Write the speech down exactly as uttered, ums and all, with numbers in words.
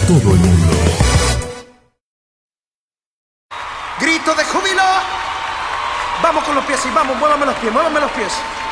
todo el mundo. Grito de júbilo. Vamos con los pies, sí, vamos, muévame los pies, muévame los pies.